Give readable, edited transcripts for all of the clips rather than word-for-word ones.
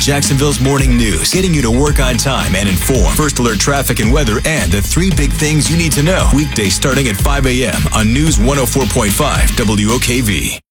Jacksonville's morning news, getting you to work on time and informed. First alert traffic and weather and the 3 big things you need to know. Weekdays starting at 5 a.m. on News 104.5 WOKV.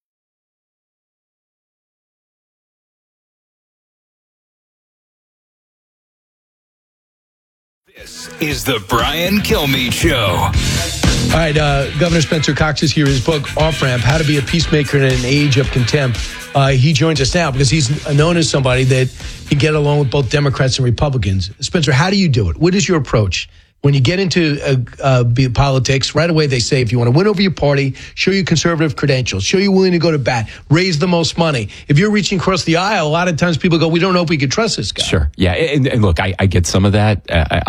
This is the Brian Kilmeade Show. All right, Governor Spencer Cox is here. His book, Off Ramp, How to Be a Peacemaker in an Age of Contempt. He joins us now because he's known as somebody that can get along with both Democrats and Republicans. Spencer, how do you do it? What is your approach? When you get into politics, right away they say, if you want to win over your party, show your conservative credentials, show you're willing to go to bat, raise the most money. If you're reaching across the aisle, a lot of times people go, we don't know if we can trust this guy. Sure. Yeah. And look, I get some of that.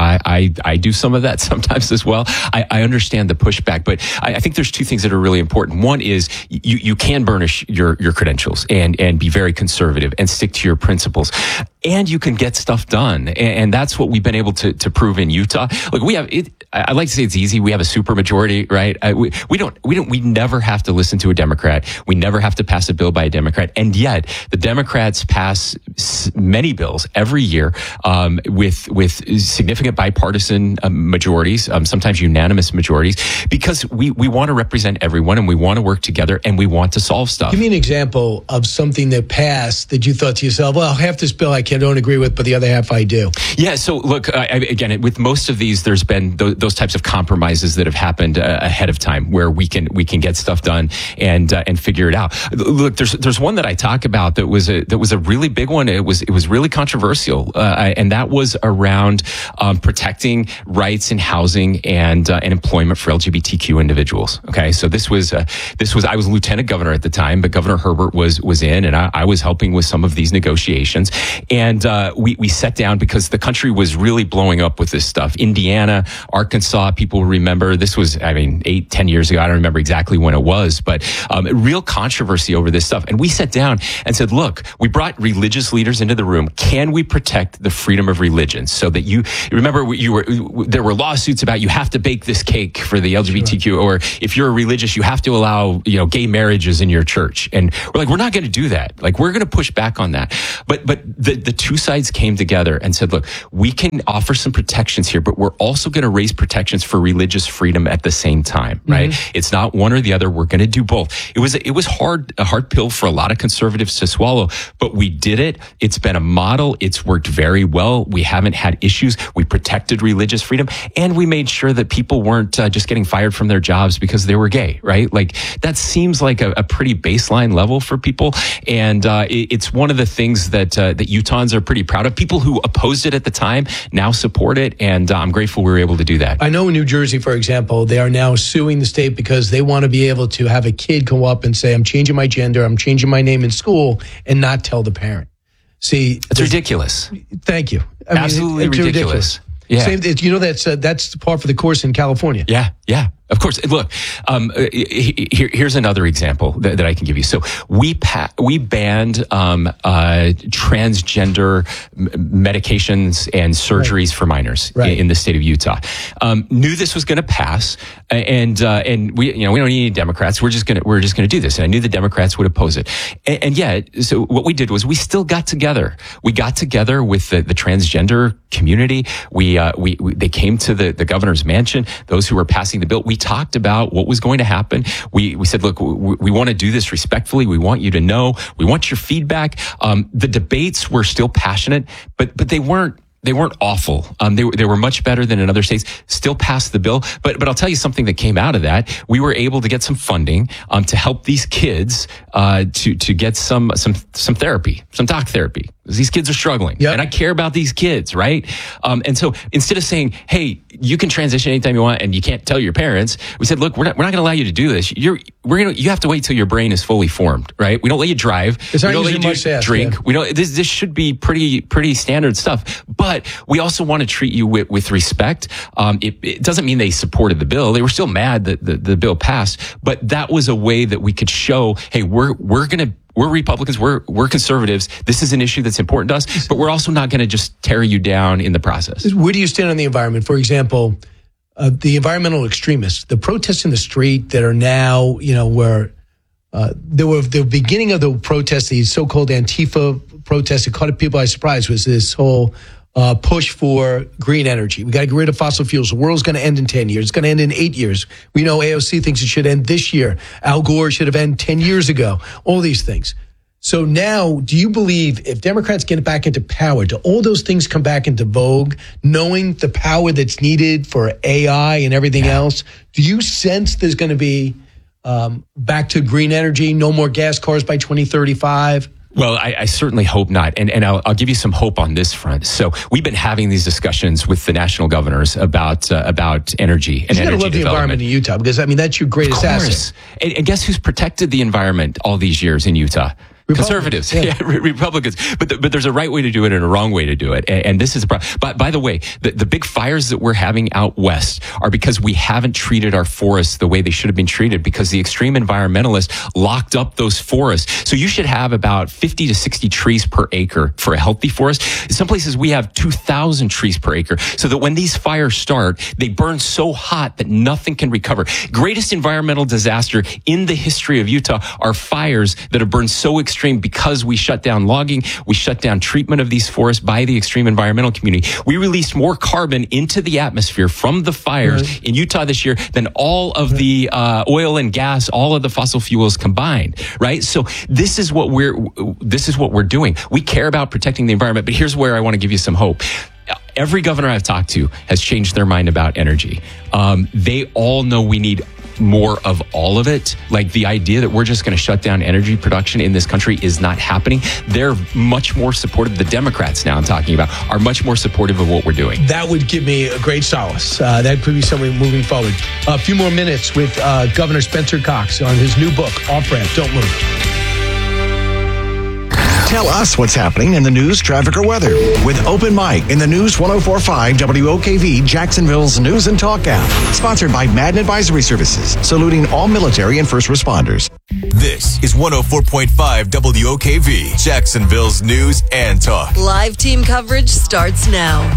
I do some of that sometimes as well. I understand the pushback, but I think there's 2 things that are really important. One is you can burnish your credentials and be very conservative and stick to your principles. And you can get stuff done. And that's what we've been able to prove in Utah. Look, we have it. I like to say it's easy. We have a super majority, right? We never have to listen to a Democrat. We never have to pass a bill by a Democrat. And yet the Democrats pass many bills every year, with significant bipartisan majorities, sometimes unanimous majorities, because we want to represent everyone and we want to work together and we want to solve stuff. Give me an example of something that passed that you thought to yourself, well, half this bill I don't agree with, but the other half I do. Yeah. So look, again, with most of these, there's been those types of compromises that have happened ahead of time, where we can get stuff done and figure it out. Look, there's one that I talk about that was a really big one. It was really controversial, and that was around protecting rights in housing and employment for LGBTQ individuals. Okay, so this was I was lieutenant governor at the time, but Governor Herbert was in, and I was helping with some of these negotiations. And we sat down because the country was really blowing up with this stuff. Indiana, Arkansas, people remember this was, 8-10 years ago. I don't remember exactly when it was, but real controversy over this stuff. And we sat down and said, look, we brought religious leaders into the room. Can we protect the freedom of religion so that you remember there were lawsuits about you have to bake this cake for the LGBTQ, sure, or if you're a religious, you have to allow, gay marriages in your church. And we're like, we're not going to do that. Like, we're going to push back on that. But the 2 sides came together and said, look, we can offer some protections here, but we're also going to raise protections for religious freedom at the same time, right? Mm-hmm. It's not one or the other. We're going to do both. It was a hard pill for a lot of conservatives to swallow, but we did it. It's been a model. It's worked very well. We haven't had issues. We protected religious freedom, and we made sure that people weren't just getting fired from their jobs because they were gay, right? Like, that seems like a pretty baseline level for people, and it's one of the things that Utahns are pretty proud of. People who opposed it at the time now support it, and I'm grateful we were able to do that. I know in New Jersey, for example, they are now suing the state because they want to be able to have a kid go up and say, I'm changing my gender, I'm changing my name in school, and not tell the parent. See, it's ridiculous. Thank you. Absolutely ridiculous. Yeah. Same, that's par for the course in California. Yeah. Of course. Look, here's another example that I can give you. So we banned transgender medications and surgeries for minors in the state of Utah. Knew this was going to pass, and we don't need any Democrats. We're just going to do this. And I knew the Democrats would oppose it. And yet, so what we did was we still got together. We got together with the transgender community. They came to the governor's mansion. Those who were passing the bill. We talked about what was going to happen. We said, look, we want to do this respectfully. We want you to know. We want your feedback. The debates were still passionate, but they weren't awful. They were much better than in other states. Still passed the bill, but I'll tell you something that came out of that. We were able to get some funding to help these kids to get some therapy, some talk therapy. These kids are struggling, and I care about these kids, right? And so instead of saying, "Hey, you can transition anytime you want, and you can't tell your parents," we said, "Look, we're not going to allow you to do this. You have to wait till your brain is fully formed, right? We don't let you drive. We don't let you drink. Yeah. We don't. This should be pretty standard stuff, but we also want to treat you with respect. It doesn't mean they supported the bill. They were still mad that the bill passed, but that was a way that we could show, hey, we're Republicans, we're conservatives. This is an issue that's important to us, but we're also not going to just tear you down in the process." Where do you stand on the environment? For example, the environmental extremists, the protests in the street that are now, where the beginning of the protest, these so-called Antifa protests that caught people by surprise was this whole push for green energy. We got to get rid of fossil fuels. The world's going to end in 10 years. It's going to end in 8 years. We know AOC thinks it should end this year. Al Gore should have ended 10 years ago. All these things. So now, do you believe if Democrats get back into power, do all those things come back into vogue, knowing the power that's needed for AI and everything else? Do you sense there's going to be back to green energy, no more gas cars by 2035? Well, I certainly hope not. And I'll give you some hope on this front. So we've been having these discussions with the national governors about energy and energy development. You got to love the environment in Utah because, I mean, that's your greatest asset. And guess who's protected the environment all these years in Utah? Conservatives, Republicans. But there's a right way to do it and a wrong way to do it. And this is a problem. But by the way, the big fires that we're having out west are because we haven't treated our forests the way they should have been treated because the extreme environmentalists locked up those forests. So you should have about 50 to 60 trees per acre for a healthy forest. In some places we have 2,000 trees per acre so that when these fires start, they burn so hot that nothing can recover. Greatest environmental disaster in the history of Utah are fires that have burned so extreme because we shut down logging, we shut down treatment of these forests by the extreme environmental community. We released more carbon into the atmosphere from the fires in Utah this year than all of the oil and gas, all of the fossil fuels combined, right? So this is what we're doing. We care about protecting the environment, but here's where I want to give you some hope. Every governor I've talked to has changed their mind about energy. They all know we need more of all of it. Like the idea that we're just going to shut down energy production in this country is not happening. They're much more supportive. The Democrats now I'm talking about are much more supportive of what we're doing. That would give me a great solace. That could be something moving forward. A few more minutes with Governor Spencer Cox on his new book, Off Ramp. Don't move. Tell us what's happening in the news, traffic, or weather with Open Mic in the News 104.5 WOKV, Jacksonville's News and Talk app. Sponsored by Madden Advisory Services, saluting all military and first responders. This is 104.5 WOKV, Jacksonville's News and Talk. Live team coverage starts now.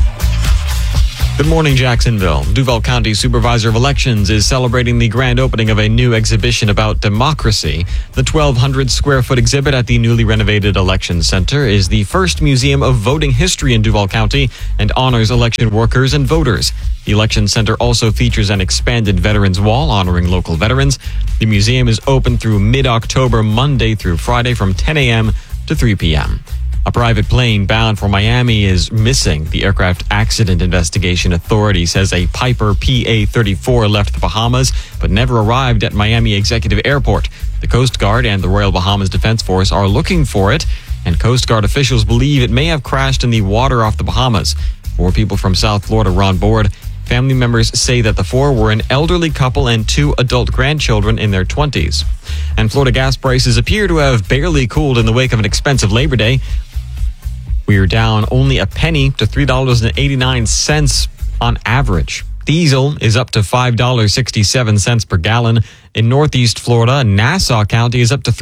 Good morning, Jacksonville. Duval County Supervisor of Elections is celebrating the grand opening of a new exhibition about democracy. The 1,200-square-foot exhibit at the newly renovated Election Center is the first museum of voting history in Duval County and honors election workers and voters. The Election Center also features an expanded Veterans Wall honoring local veterans. The museum is open through mid-October, Monday through Friday from 10 a.m. to 3 p.m. A private plane bound for Miami is missing. The Aircraft Accident Investigation Authority says a Piper PA-34 left the Bahamas but never arrived at Miami Executive Airport. The Coast Guard and the Royal Bahamas Defense Force are looking for it, and Coast Guard officials believe it may have crashed in the water off the Bahamas. 4 people from South Florida were on board. Family members say that the 4 were an elderly couple and 2 adult grandchildren in their 20s. And Florida gas prices appear to have barely cooled in the wake of an expensive Labor Day. We are down only a penny to $3.89 on average. Diesel is up to $5.67 per gallon. In Northeast Florida, Nassau County is up to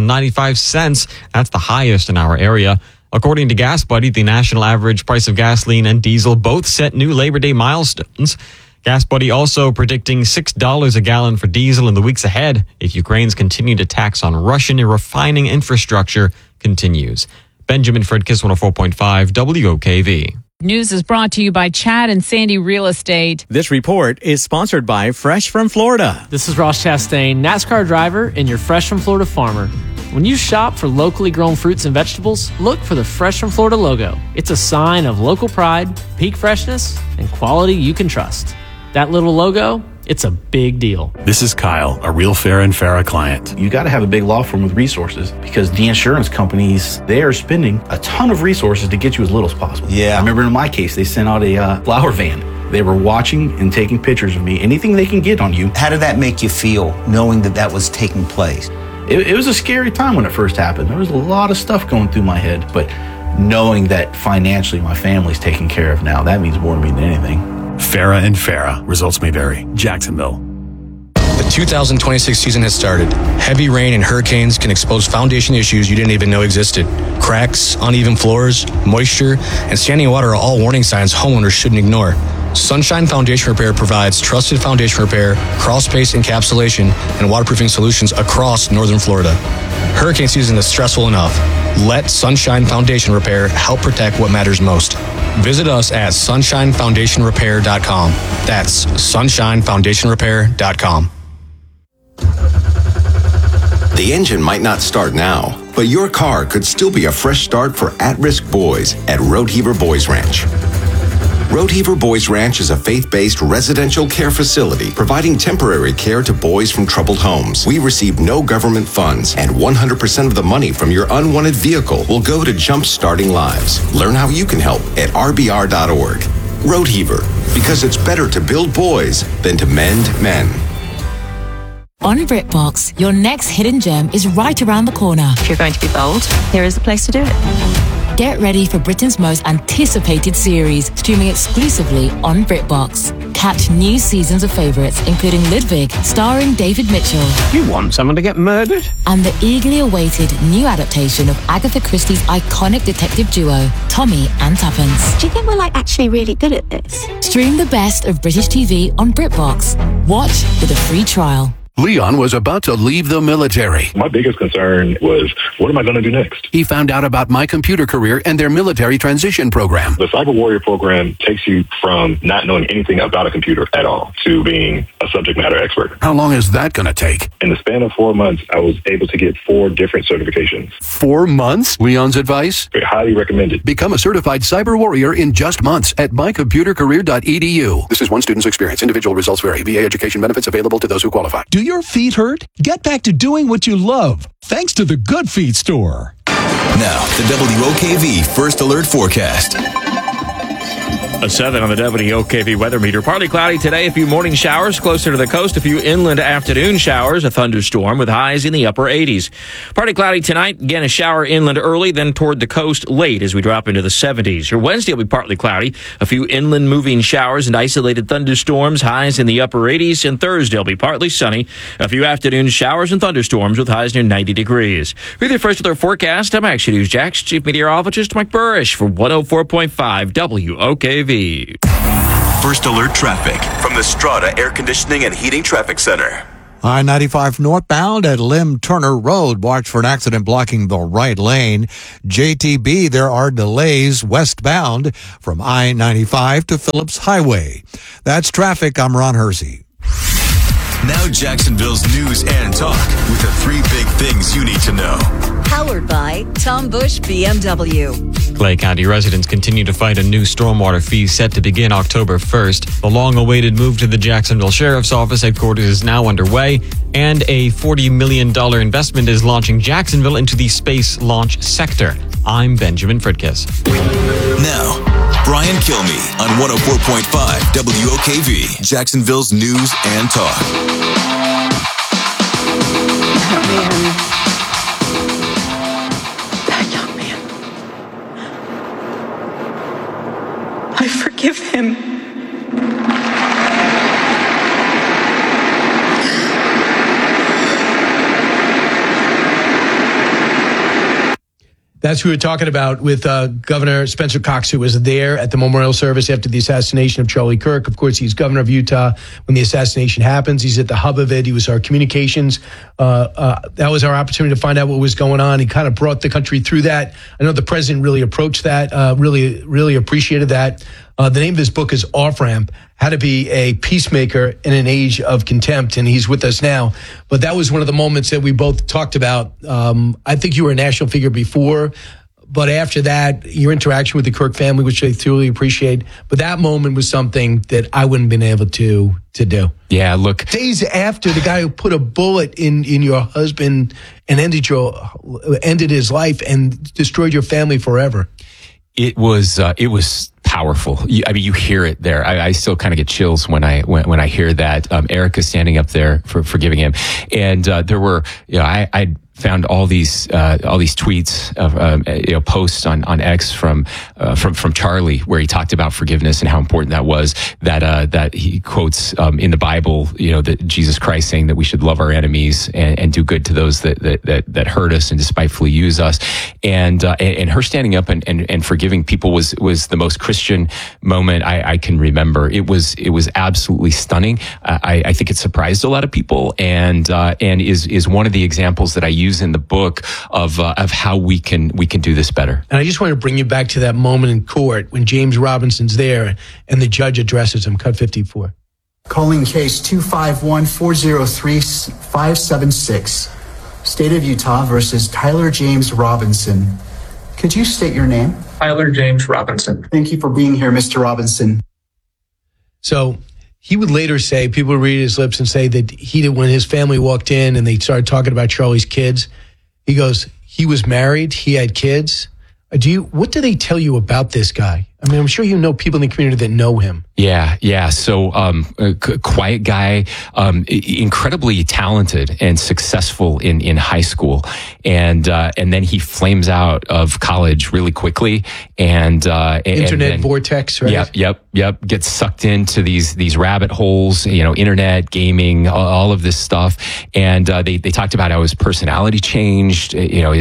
$3.95. That's the highest in our area. According to Gas Buddy, the national average price of gasoline and diesel both set new Labor Day milestones. Gas Buddy also predicting $6 a gallon for diesel in the weeks ahead if Ukraine's continued attacks on Russian refining infrastructure continues. Benjamin Fredkiss, 104.5 WOKV. News is brought to you by Chad and Sandy Real Estate. This report is sponsored by Fresh from Florida. This is Ross Chastain, NASCAR driver and your Fresh from Florida farmer. When you shop for locally grown fruits and vegetables, look for the Fresh from Florida logo. It's a sign of local pride, peak freshness, and quality you can trust. That little logo, it's a big deal. This is Kyle, a real Farah and Farah client. You got to have a big law firm with resources because the insurance companies, they are spending a ton of resources to get you as little as possible. Yeah. I remember in my case, they sent out a flower van. They were watching and taking pictures of me, anything they can get on you. How did that make you feel, knowing that that was taking place? It was a scary time when it first happened. There was a lot of stuff going through my head, but knowing that financially my family's taken care of now, that means more to me than anything. Farah and Farah. Results may vary. Jacksonville. The 2026 season has started. Heavy rain and hurricanes can expose foundation issues you didn't even know existed. Cracks, uneven floors, moisture, and standing water are all warning signs homeowners shouldn't ignore. Sunshine Foundation Repair provides trusted foundation repair, crawl space encapsulation, and waterproofing solutions across northern Florida. Hurricane season is stressful enough. Let Sunshine Foundation Repair help protect what matters most. Visit us at sunshinefoundationrepair.com. That's sunshinefoundationrepair.com. The engine might not start now, but your car could still be a fresh start for at-risk boys at Roadheaver Boys Ranch. Roadheaver Boys Ranch is a faith-based residential care facility providing temporary care to boys from troubled homes. We receive no government funds, and 100% of the money from your unwanted vehicle will go to jump-starting lives. Learn how you can help at rbr.org. Roadheaver, because it's better to build boys than to mend men. On BritBox, your next hidden gem is right around the corner. If you're going to be bold, here is the place to do it. Get ready for Britain's most anticipated series, streaming exclusively on BritBox. Catch new seasons of favourites, including Ludwig, starring David Mitchell. You want someone to get murdered? And the eagerly awaited new adaptation of Agatha Christie's iconic detective duo, Tommy and Tuppence. Do you think we're actually really good at this? Stream the best of British TV on BritBox. Watch with a free trial. Leon was about to leave the military. My biggest concern was, what am I going to do next? He found out about My Computer Career and their military transition program. The Cyber Warrior program takes you from not knowing anything about a computer at all to being a subject matter expert. How long is that going to take? In the span of 4 months, I was able to get 4 different certifications. 4 months? Leon's advice? Highly recommended. Become a certified cyber warrior in just months at mycomputercareer.edu. This is one student's experience. Individual results vary. VA education benefits available to those who qualify. Do your feet hurt? Get back to doing what you love, thanks to the Good Feet store. Now, the WOKV First Alert Forecast. A 7 on the WOKV weather meter. Partly cloudy today, a few morning showers closer to the coast, a few inland afternoon showers, a thunderstorm with highs in the upper 80s. Partly cloudy tonight, again a shower inland early, then toward the coast late as we drop into the 70s. Your Wednesday will be partly cloudy, a few inland moving showers and isolated thunderstorms, highs in the upper 80s, and Thursday will be partly sunny, a few afternoon showers and thunderstorms with highs near 90 degrees. For the First Alert Forecast, I'm Action News Jax Chief Meteorologist Mike Burrish for 104.5 WOKV. First Alert Traffic from the Strata Air Conditioning and Heating Traffic Center. I-95 northbound at Lim Turner Road. Watch for an accident blocking the right lane. JTB, there are delays westbound from I-95 to Phillips Highway. That's traffic. I'm Ron Hersey. Now Jacksonville's news and talk with the 3 big things you need to know. Powered by Tom Bush BMW. Clay County residents continue to fight a new stormwater fee set to begin October 1st. The long-awaited move to the Jacksonville Sheriff's Office headquarters is now underway, and a $40 million investment is launching Jacksonville into the space launch sector. I'm Benjamin Fritkiss. Now, Brian Kilmeade on 104.5 WOKV, Jacksonville's news and talk. I forgive him. That's who we're talking about with Governor Spencer Cox, who was there at the memorial service after the assassination of Charlie Kirk. Of course, he's governor of Utah when the assassination happens. He's at the hub of it. He was our communications. That was our opportunity to find out what was going on. He kind of brought the country through that. I know the president really approached that, really appreciated that. The name of his book is Off Ramp, How to Be a Peacemaker in an Age of Contempt, and he's with us now. But that was one of the moments that we both talked about. I think you were a national figure before, but after that, your interaction with the Kirk family, which I truly appreciate. But that moment was something that I wouldn't have been able to do. Yeah, look. Days after the guy who put a bullet in your husband and ended his life and destroyed your family forever. It was powerful. I mean, you hear it there. I still kind of get chills when I hear that. Erica standing up there for forgiving him, and there were, I'd found all these tweets of posts on X from Charlie, where he talked about forgiveness and how important that was. That he quotes in the Bible, that Jesus Christ saying that we should love our enemies and do good to those that hurt us and despitefully use us. And her standing up and forgiving people was the most Christian moment I can remember. It was absolutely stunning. I think it surprised a lot of people, and is one of the examples that I use in the book of how we can do this better. And I just want to bring you back to that moment in court when James Robinson's there and the judge addresses him. Cut 54. Calling case 251-403-576, State of Utah versus Tyler James Robinson. Could you state your name? Tyler James Robinson. Thank you for being here, Mr. Robinson. So he would later say, people would read his lips and say that when his family walked in and they started talking about Charlie's kids, he goes, he was married, he had kids. What do they tell you about this guy? I mean, I'm sure you know people in the community that know him. Yeah. So, quiet guy, incredibly talented and successful in high school. And then he flames out of college really quickly Internet vortex, right? Yep. Gets sucked into these rabbit holes, internet, gaming, all of this stuff. And, they talked about how his personality changed,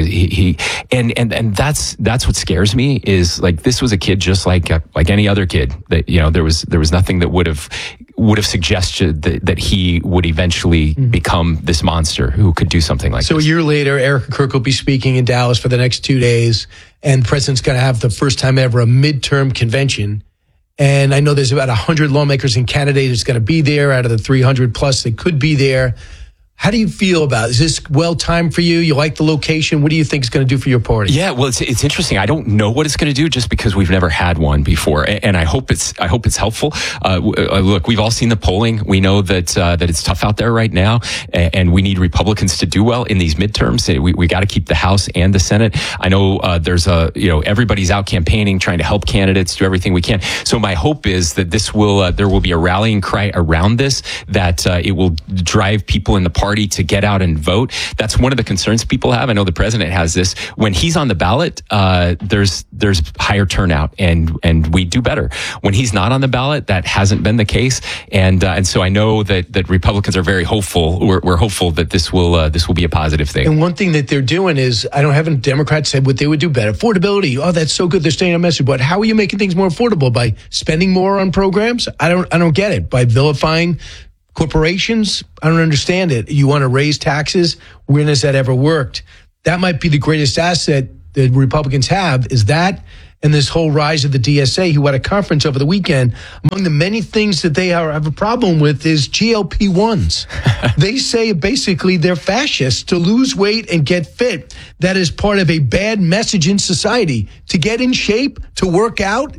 and that's what scares me is like, this was a kid just like any other kid that, there was nothing that would have suggested that he would eventually become this monster who could do something like this. So a year later, Erica Kirk will be speaking in Dallas for the next 2 days, and the president's going to have the first time ever a midterm convention. And I know there's about 100 lawmakers and candidates going to be there out of the 300 plus that could be there. How do you feel about it? Is this well-timed for you? You like the location? What do you think it's going to do for your party? Yeah, well, it's interesting. I don't know what it's going to do just because we've never had one before, and I hope it's helpful. Look, we've all seen the polling. We know that it's tough out there right now, and we need Republicans to do well in these midterms. We got to keep the House and the Senate. I know there's everybody's out campaigning, trying to help candidates, do everything we can. So my hope is that there will be a rallying cry around this, that it will drive people in the party to get out and vote. That's one of the concerns people have. I know the president has this. When he's on the ballot, there's higher turnout, and we do better. When he's not on the ballot, that hasn't been the case, and so I know that Republicans are very hopeful. We're hopeful that this will be a positive thing. And one thing that they're doing is, I don't have a Democrat said what they would do better. Affordability. Oh, that's so good. They're staying on message. But how are you making things more affordable? By spending more on programs? I don't get it. By vilifying corporations? I don't understand it. You want to raise taxes? When has that ever worked? That might be the greatest asset that Republicans have, is that and this whole rise of the DSA, who had a conference over the weekend. Among the many things that they have a problem with is GLP-1s. They say basically they're fascists to lose weight and get fit. That is part of a bad message in society. To get in shape, to work out.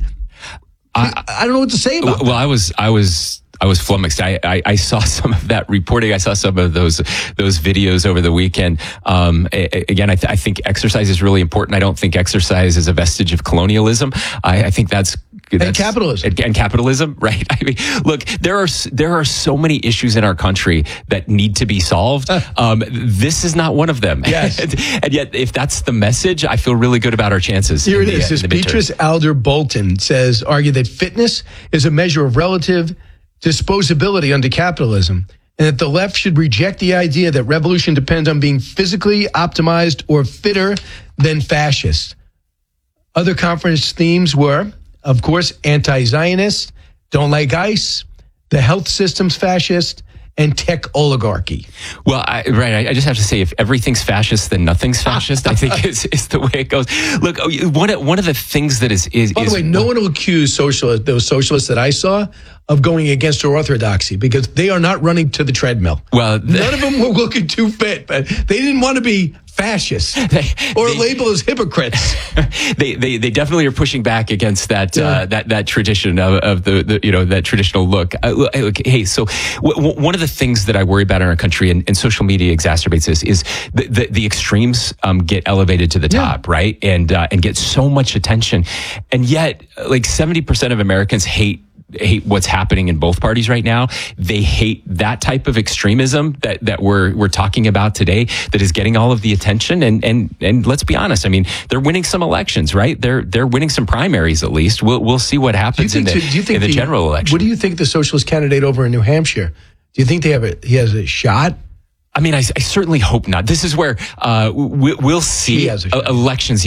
I don't know what to say about that. Well, I was flummoxed. I saw some of that reporting. I saw some of those videos over the weekend. Again, I think exercise is really important. I don't think exercise is a vestige of colonialism. I think that's and capitalism. And capitalism, right? I mean, look, there are so many issues in our country that need to be solved. This is not one of them. Yes. and yet, if that's the message, I feel really good about our chances. Here it is. Beatrice Alder Bolton argued that fitness is a measure of relative disposability under capitalism, and that the left should reject the idea that revolution depends on being physically optimized or fitter than fascist. Other conference themes were, of course, anti-Zionist, don't like ICE, the health system's fascist, and tech oligarchy. Well, I just have to say, if everything's fascist, then nothing's fascist. I think is the way it goes. Look, one of the things that is by the way, no one will accuse those socialists that I saw of going against orthodoxy, because they are not running to the treadmill. Well, none of them were looking too fit, but they didn't want to be fascists or labeled as hypocrites. They definitely are pushing back against that that tradition of the that traditional look. Hey, so one of the things that I worry about in our country, and social media exacerbates this, is the extremes get elevated to the top, right, and get so much attention, and yet like 70% of Americans hate what's happening in both parties right now. They hate that type of extremism that we're talking about today, that is getting all of the attention. And let's be honest. I mean, they're winning some elections, right? They're winning some primaries at least. We'll see what happens in the general election. What do you think the socialist candidate over in New Hampshire? Do you think he has a shot? I mean, I certainly hope not. This is where we'll see elections.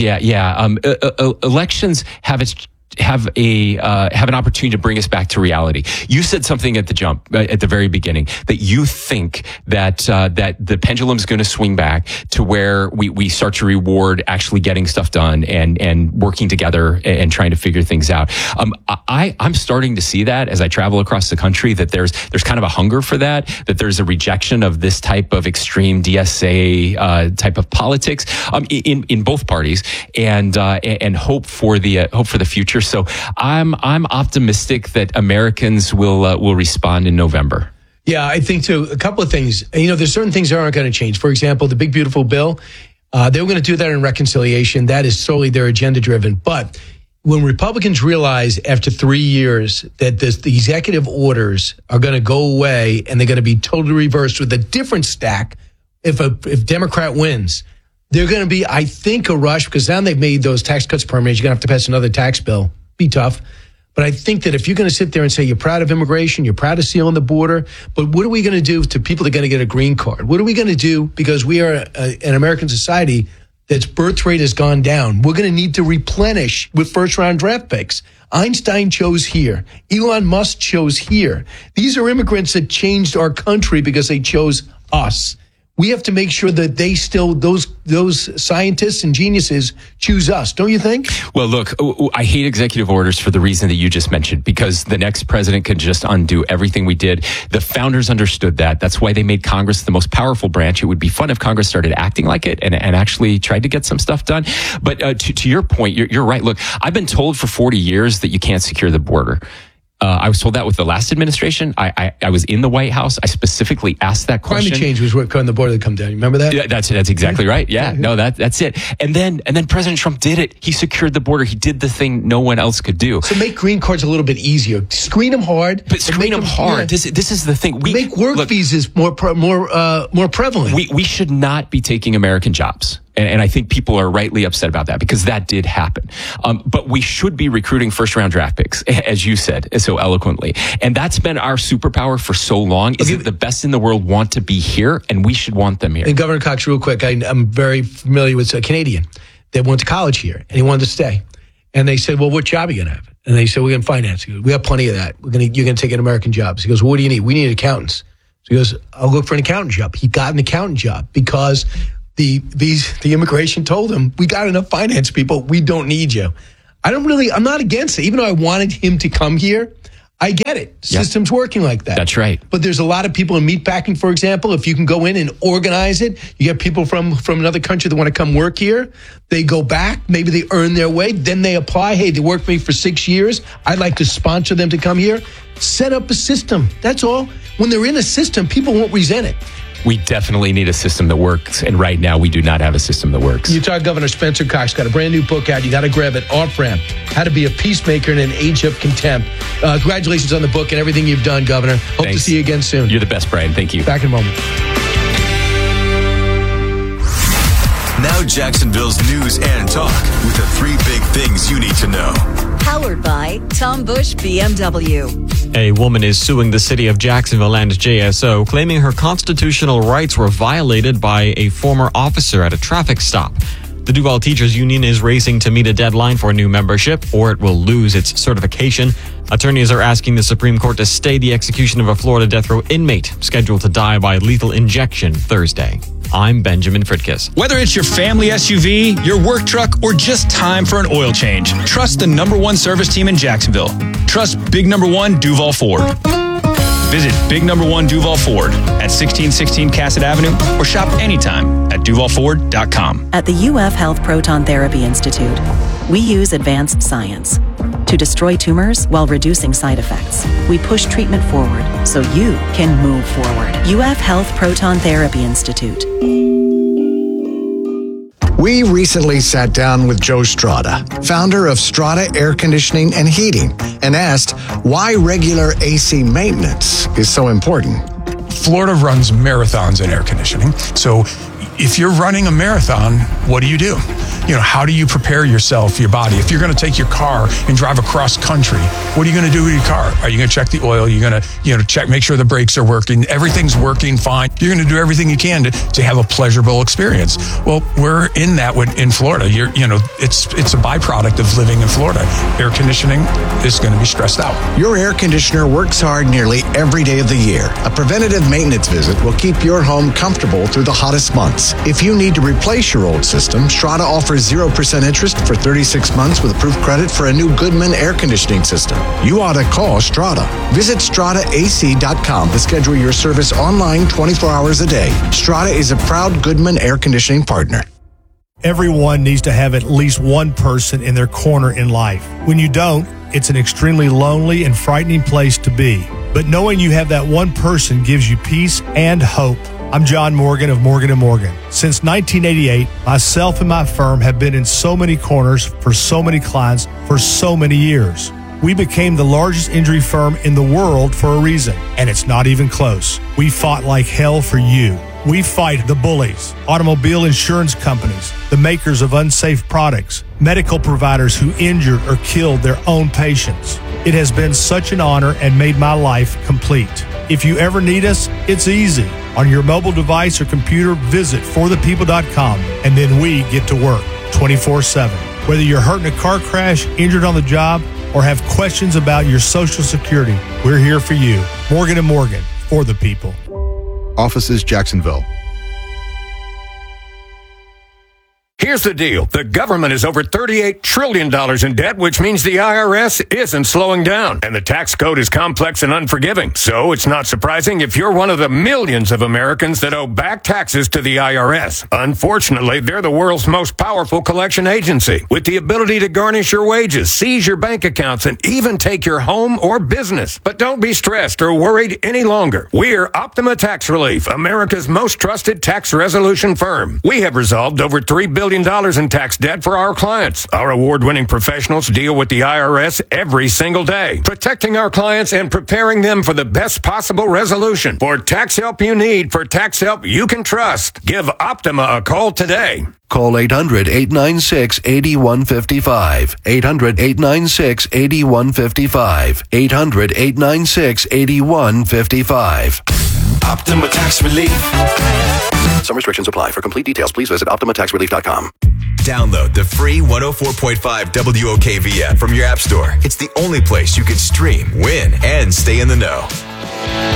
Elections have an opportunity to bring us back to reality. You said something at the very beginning, that you think that the pendulum's going to swing back to where we start to reward actually getting stuff done and working together and trying to figure things out. I'm starting to see that as I travel across the country, that there's kind of a hunger for that there's a rejection of this type of extreme DSA type of politics in both parties, and hope for the future. So I'm optimistic that Americans will respond in November. Yeah, I think too. A couple of things. There's certain things that aren't going to change. For example, the big beautiful bill. They were going to do that in reconciliation. That is solely their agenda driven. But when Republicans realize after 3 years that the executive orders are going to go away and they're going to be totally reversed with a different stack, if Democrat wins, they're going to be, I think, a rush, because now they've made those tax cuts permanent. You're going to have to pass another tax bill. Be tough. But I think that if you're going to sit there and say you're proud of immigration, you're proud of sealing the border, but what are we going to do to people that are going to get a green card? What are we going to do? Because we are an American society that's birth rate has gone down. We're going to need to replenish with first-round draft picks. Einstein chose here. Elon Musk chose here. These are immigrants that changed our country because they chose us. We have to make sure that they still, those scientists and geniuses choose us, don't you think? Well, look, I hate executive orders for the reason that you just mentioned, because the next president can just undo everything we did. The founders understood that. That's why they made Congress the most powerful branch. It would be fun if Congress started acting like it and actually tried to get some stuff done. But to your point, you're right. Look, I've been told for 40 years that you can't secure the border. I was told that with the last administration. I was in the White House. I specifically asked that question. Climate change was what caused the border to come down. You remember that? Yeah, that's exactly right. Yeah, no, that's it. And then President Trump did it. He secured the border. He did the thing no one else could do. So make green cards a little bit easier. Screen them hard. But screen them hard. Yeah. This is the thing. We make work visas more prevalent. We should not be taking American jobs. And I think people are rightly upset about that, because that did happen. But we should be recruiting first-round draft picks, as you said so eloquently. And that's been our superpower for so long, is that the best in the world want to be here, and we should want them here. And Governor Cox, real quick, I'm very familiar with a Canadian that went to college here, and he wanted to stay. And they said, well, what job are you going to have? And they said, we're going to finance. He goes, we have plenty of that. You're going to take an American jobs. He goes, well, what do you need? We need accountants. So he goes, I'll look for an accountant job. He got an accountant job because the immigration told him, we got enough finance people. We don't need you. I'm not against it. Even though I wanted him to come here, I get it. System's working like that. That's right. But there's a lot of people in meatpacking, for example. If you can go in and organize it, you get people from another country that want to come work here. They go back. Maybe they earn their way. Then they apply. Hey, they worked for me for 6 years. I'd like to sponsor them to come here. Set up a system. That's all. When they're in a system, people won't resent it. We definitely need a system that works, and right now we do not have a system that works. Utah Governor Spencer Cox got a brand new book out. You got to grab it. Off Ramp: How to Be a Peacemaker in an Age of Contempt. Congratulations on the book and everything you've done, Governor. Hope to see you again soon. You're the best, Brian. Thank you. Back in a moment. Now Jacksonville's news and talk with the 3 big things you need to know. Powered by Tom Bush BMW. A woman is suing the city of Jacksonville and JSO, claiming her constitutional rights were violated by a former officer at a traffic stop. The Duval Teachers Union is racing to meet a deadline for new membership, or it will lose its certification. Attorneys are asking the Supreme Court to stay the execution of a Florida death row inmate scheduled to die by lethal injection Thursday. I'm Benjamin Fritkiss. Whether it's your family SUV, your work truck, or just time for an oil change, trust the #1 service team in Jacksonville. Trust Big #1 Duval Ford. Visit Big #1 Duval Ford at 1616 Cassett Avenue or shop anytime at duvalford.com. At the UF Health Proton Therapy Institute, we use advanced science to destroy tumors while reducing side effects. We push treatment forward so you can move forward. UF Health Proton Therapy Institute. We recently sat down with Joe Strada, founder of Strada Air Conditioning and Heating, and asked why regular AC maintenance is so important. Florida runs marathons in air conditioning. So if you're running a marathon, what do? How do you prepare yourself, your body? If you're going to take your car and drive across country, what are you going to do with your car? Are you going to check the oil? You're going to, check, make sure the brakes are working. Everything's working fine. You're going to do everything you can to have a pleasurable experience. Well, we're in that in Florida. It's a byproduct of living in Florida. Air conditioning is going to be stressed out. Your air conditioner works hard nearly every day of the year. A preventative maintenance visit will keep your home comfortable through the hottest months. If you need to replace your old system, Strada offers 0% interest for 36 months with approved credit for a new Goodman air conditioning system. You ought to call Strada. Visit StradaAC.com to schedule your service online 24 hours a day. Strada is a proud Goodman air conditioning partner. Everyone needs to have at least one person in their corner in life. When you don't, it's an extremely lonely and frightening place to be. But knowing you have that one person gives you peace and hope. I'm John Morgan of Morgan & Morgan. Since 1988, myself and my firm have been in so many corners for so many clients for so many years. We became the largest injury firm in the world for a reason, and it's not even close. We fought like hell for you. We fight the bullies, automobile insurance companies, the makers of unsafe products, medical providers who injured or killed their own patients. It has been such an honor and made my life complete. If you ever need us, it's easy. On your mobile device or computer, visit forthepeople.com, and then we get to work 24/7. Whether you're hurt in a car crash, injured on the job, or have questions about your Social Security, we're here for you. Morgan & Morgan, for the people. Offices, Jacksonville. Here's the deal. The government is over $38 trillion in debt, which means the IRS isn't slowing down. And the tax code is complex and unforgiving. So it's not surprising if you're one of the millions of Americans that owe back taxes to the IRS. Unfortunately, they're the world's most powerful collection agency, with the ability to garnish your wages, seize your bank accounts, and even take your home or business. But don't be stressed or worried any longer. We're Optima Tax Relief, America's most trusted tax resolution firm. We have resolved over $3 billion in tax debt for our clients. Our award-winning professionals deal with the IRS every single day, protecting our clients and preparing them for the best possible resolution. For tax help you need, for tax help you can trust, give Optima a call today. Call 800-896-8155. 800-896-8155. 800-896-8155. Optima Tax Relief. Some restrictions apply. For complete details, please visit OptimaTaxRelief.com. Download the free 104.5 WOKV app from your app store. It's the only place you can stream, win, and stay in the know.